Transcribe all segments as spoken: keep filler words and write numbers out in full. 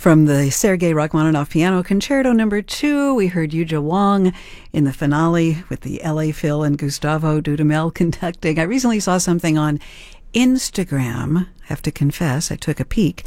From the Sergei Rachmaninoff Piano Concerto Number Two, we heard Yuja Wang in the finale with the L A Phil and Gustavo Dudamel conducting. I recently saw something on Instagram. I have to confess, I took a peek,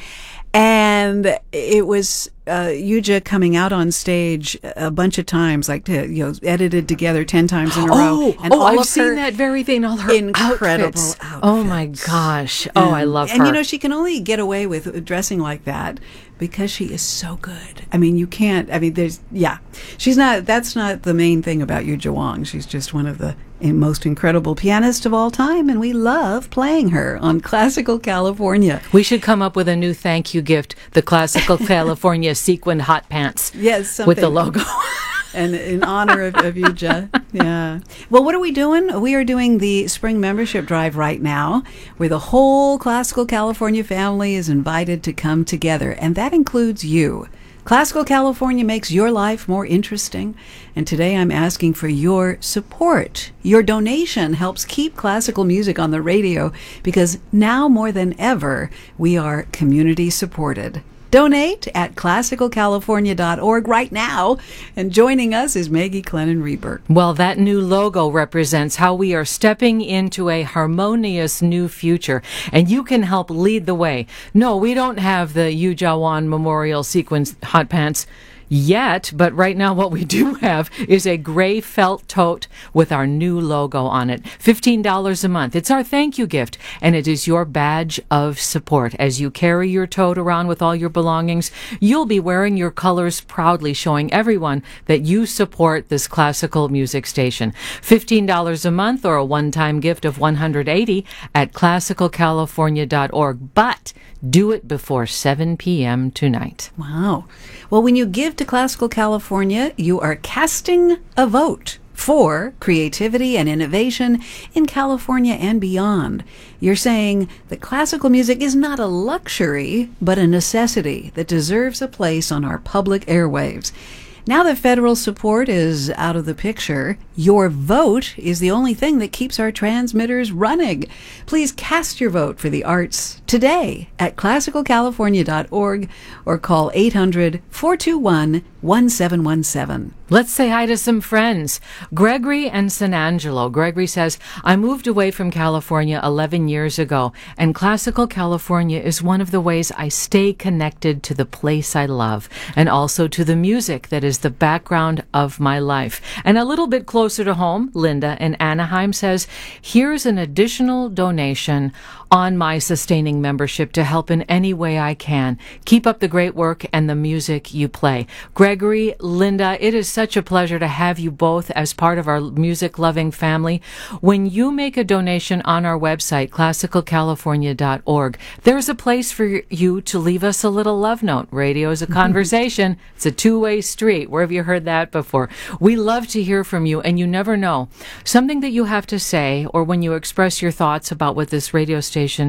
and it was uh, Yuja coming out on stage a bunch of times, like to, you know, edited together ten times in a oh, row. And oh, all I've of seen that very thing. All her incredible outfits. outfits. Oh my gosh! Oh, I love and, her. And you know, she can only get away with dressing like that because she is so good. I mean, you can't. I mean, there's yeah, she's not. That's not the main thing about Yuja Wang. She's just one of the most incredible pianists of all time, and we love playing her on Classical California. We should come up with a new thank you gift: the Classical California sequined hot pants. Yes, something. With the logo. And in honor of, of Yuja. Yeah. Well, what are we doing? We are doing the spring membership drive right now, where the whole Classical California family is invited to come together, and that includes you. Classical California makes your life more interesting, and today I'm asking for your support. Your donation helps keep classical music on the radio, because now more than ever, we are community supported. Donate at classical california dot org right now. And joining us is Maggie Clennon-Reberg. Well, that new logo represents how we are stepping into a harmonious new future. And you can help lead the way. No, we don't have the Yuja Wang Memorial Sequins hot pants yet, but right now what we do have is a gray felt tote with our new logo on it. fifteen dollars a month. It's our thank you gift, and it is your badge of support. As you carry your tote around with all your belongings, you'll be wearing your colors proudly, showing everyone that you support this classical music station. fifteen dollars a month, or a one-time gift of one hundred eighty dollars at classical california dot org. But do it before seven p.m. tonight. Wow. Well, when you give to Classical California, you are casting a vote for creativity and innovation in California and beyond. You're saying that classical music is not a luxury, but a necessity that deserves a place on our public airwaves. Now that federal support is out of the picture, your vote is the only thing that keeps our transmitters running. Please cast your vote for the arts today at classical california dot org or call eight hundred, four two one, one seven one seven. Let's say hi to some friends. Gregory and San Angelo. Gregory says, I moved away from California eleven years ago, and Classical California is one of the ways I stay connected to the place I love, and also to the music that is the background of my life. And a little bit closer to home, Linda in Anaheim says, here's an additional donation on my sustaining membership to help in any way I can. Keep up the great work and the music you play. Gregory, Linda, it is such a pleasure to have you both as part of our music-loving family. When you make a donation on our website, classical california dot org, there's a place for you to leave us a little love note. Radio is a conversation. It's a two-way street. Where have you heard that before? We love to hear from you, and you never know. Something that you have to say, or when you express your thoughts about what this radio station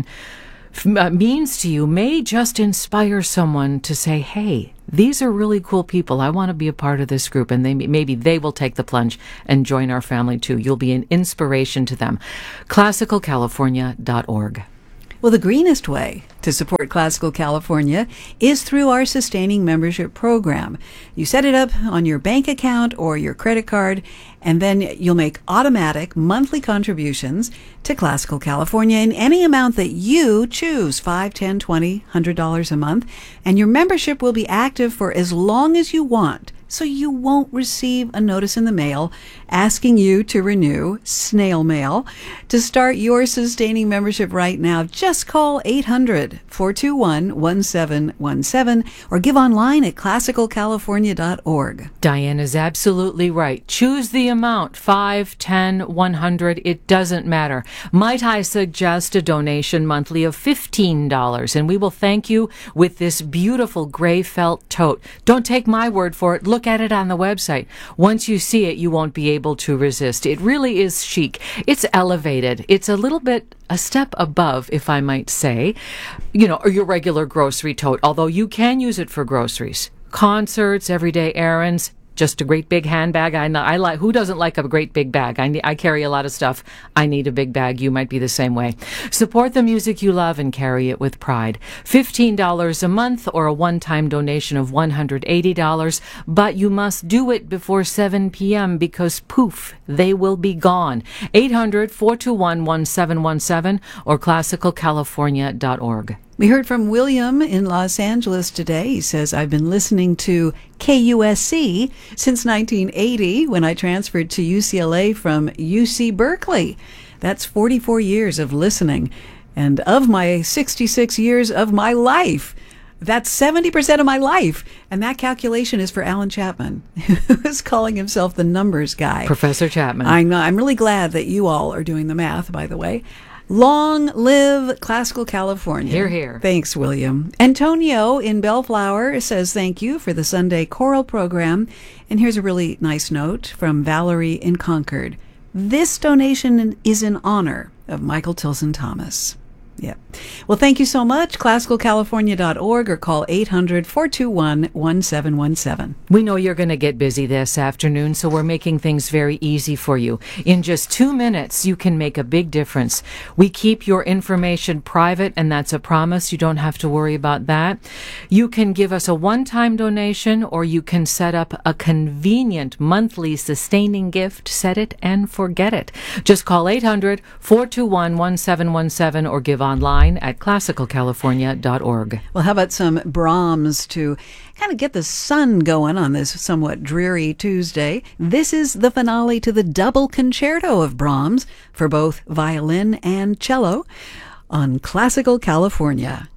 f- means to you, may just inspire someone to say, hey, these are really cool people. I want to be a part of this group, and they maybe they will take the plunge and join our family too. You'll be an inspiration to them. classical california dot org. Well, the greenest way to support Classical California is through our sustaining membership program. You set it up on your bank account or your credit card, and then you'll make automatic monthly contributions to Classical California in any amount that you choose, five, ten, twenty, one hundred dollars a month, and your membership will be active for as long as you want. So you won't receive a notice in the mail asking you to renew, snail mail. To start your sustaining membership right now, just call eight hundred, four two one, one seven one seven or give online at classical california dot org. Diane is absolutely right. Choose the amount, five, ten, one hundred, it doesn't matter. Might I suggest a donation monthly of fifteen dollars, and we will thank you with this beautiful gray felt tote. Don't take my word for it. Look at it on the website. Once you see it, you won't be able to resist. It really is chic. It's elevated. It's a little bit a step above, if I might say, you know, your regular grocery tote, although you can use it for groceries, concerts, everyday errands. just a great big handbag. I, know, I like, who doesn't like a great big bag? I, need, I carry a lot of stuff. I need a big bag. You might be the same way. Support the music you love and carry it with pride. fifteen dollars a month or a one-time donation of one hundred eighty dollars, but you must do it before seven p.m. because poof, they will be gone. eight hundred, four two one, one seven one seven or classical california dot org. We heard from William in Los Angeles today. He says, I've been listening to K U S C since nineteen eighty when I transferred to U C L A from U C Berkeley. That's forty-four years of listening. And of my sixty-six years of my life, that's seventy percent of my life. And that calculation is for Alan Chapman, who's calling himself the numbers guy. Professor Chapman. I know. I'm really glad that you all are doing the math, by the way. Long live Classical California. Hear, hear. Thanks, William. Antonio in Bellflower says thank you for the Sunday choral program. And here's a really nice note from Valerie in Concord. This donation is in honor of Michael Tilson Thomas. Yeah. Well, thank you so much. classical california dot org or call eight hundred, four two one, one seven one seven. We know you're going to get busy this afternoon, so we're making things very easy for you. In just two minutes, you can make a big difference. We keep your information private, and that's a promise. You don't have to worry about that. You can give us a one-time donation, or you can set up a convenient monthly sustaining gift. Set it and forget it. Just call eight hundred, four two one, one seven one seven or give online at classical california dot org. Well, how about some Brahms to kind of get the sun going on this somewhat dreary Tuesday? This is the finale to the double concerto of Brahms for both violin and cello on Classical California.